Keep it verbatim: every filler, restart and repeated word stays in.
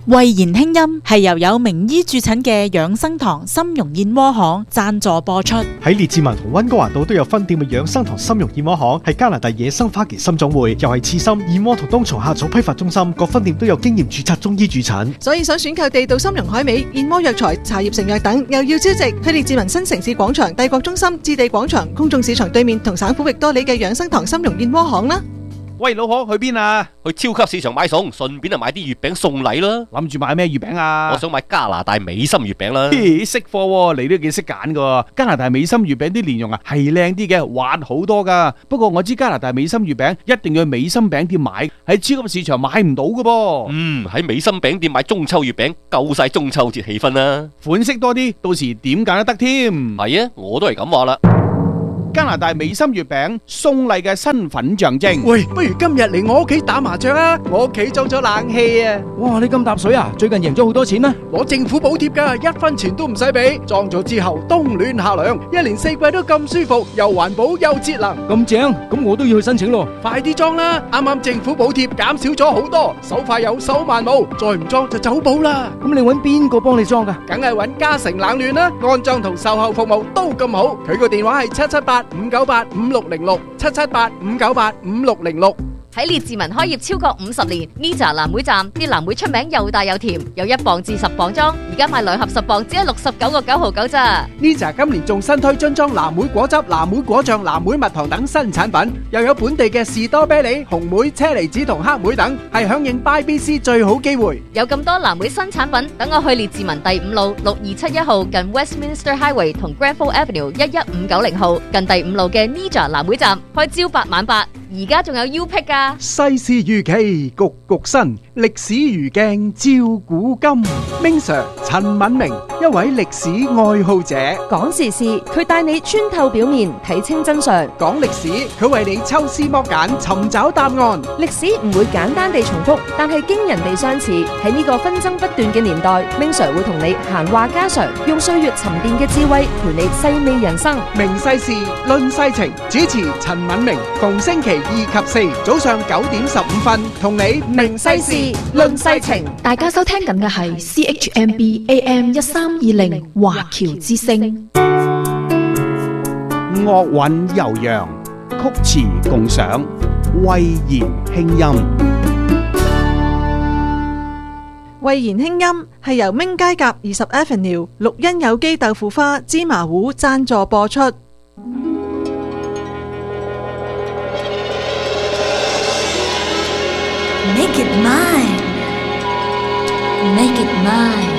慧言輕音係由有名醫駐診嘅養生堂參茸燕窩行贊助播出。 喺列治文同溫哥華道都有分店嘅養生堂參茸燕窩行，係加拿大野生花旗參總會，又係刺參、燕窩同冬蟲夏草批發中心，各分店都有經驗註冊中醫駐診。 所以想選購地道參茸海味、燕窩藥材、茶葉成藥等，又要超值，去列治文新城市廣場、帝國中心、置地廣場、公眾市場對面同省府域多里嘅養生堂參茸燕窩行啦。 喂，老婆去邊啊？去超級市場買餸，順便就買啲月餅送禮啦。 諗住買咩月餅啊？ 我想買加拿大美心月餅啦。 咦，識貨喎，你都幾識揀噶。加拿大美心月餅啲蓮蓉啊係靚啲嘅，滑好多噶。不過我知加拿大美心月餅一定要去美心餅店買，喺超級市場買唔到噶噃。 嗯，喺美心餅店買中秋月餅，夠晒中秋節氣氛啦。 款式多啲，到時點揀都得添。 係啊，我都係咁話啦。 加拿大美心月餅，送禮嘅身份象徵。 喂，不如今日嚟我屋企打麻雀啊！我屋企裝咗冷氣啊！ 哇，你咁搭水啊？最近贏咗好多錢咩？ 攞政府補貼噶，一分錢都唔使俾。裝咗之後冬暖夏涼，一年四季都咁舒服，又環保又節能。 咁正，咁我都要去申請咯。 快啲裝啦！啱啱政府補貼減少咗好多，手快有手慢冇，再唔裝就走寶啦。 咁你搵邊個幫你裝噶？ 梗係搵嘉誠冷暖啦，安裝同售後服務都咁好。佢個電話係七七八五九八五六零六七七八五九八五六零六。 喺列治文開業超過五十年 ，Nija 藍莓站啲藍莓出名又大又甜，有一磅至十磅裝，而家買兩盒十磅只係六十九個九毫九咋。 Nija 今年仲新推樽裝藍莓果汁、藍莓果醬、藍莓蜜糖等新產品，又有本地嘅士多啤梨、紅莓、車厘子同黑莓等，係響應 Buy B C 最好機會。 有咁多藍莓新產品，等我去列治文第五路六二七一號近 Westminster Highway 同 Granville Avenue 一一五九零號近第五路嘅 Nija 藍莓站，開朝八晚八。而家仲有 U Pick 噶， 世事如棋局局新，歷史如鏡照古今。Ming Sir 陳敏明，一位歷史愛好者， 講時事佢帶你穿透表面，睇清真相； 講歷史佢為你抽絲剝繭，尋找答案。 歷史唔會簡單地重複，但係驚人地相似。喺呢個紛爭不斷嘅年代，Ming Sir會同你閒話家常，用歲月沉澱嘅智慧陪你細味人生。 明世事論世情，主持陳敏明，逢星期二及四早上九點十五分，同你明世事論世情。 大家收聽緊嘅係 C H M B A M 一三二零華僑之聲。 樂韻悠揚，曲詞共賞，慧言輕音。 慧言輕音係由明街甲二十 Avenue 綠茵有機豆腐花芝麻糊贊助播出。 Make it mine. Make it mine.